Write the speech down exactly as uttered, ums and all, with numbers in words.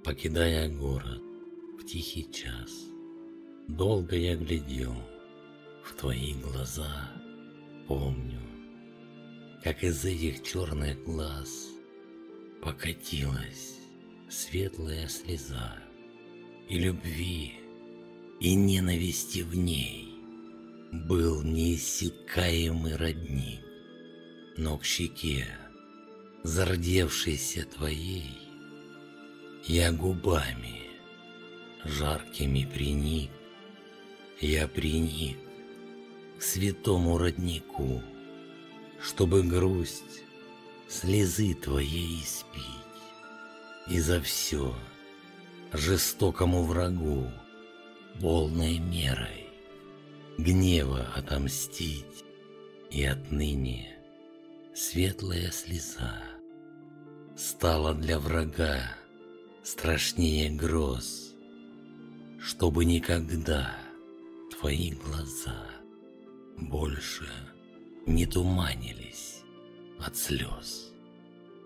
Покидая город в тихий час, долго я глядел в твои глаза. Помню, как из этих черных глаз покатилась светлая слеза, и любви, и ненависти в ней был неиссякаемый родник. Но к щеке, зардевшейся твоей, я губами жаркими приник, я приник к святому роднику, чтобы грусть слезы твоей испить, и за все жестокому врагу полной мерой гнева отомстить. И отныне светлая слеза стала для врага страшнее гроз, чтобы никогда твои глаза больше не туманились от слез.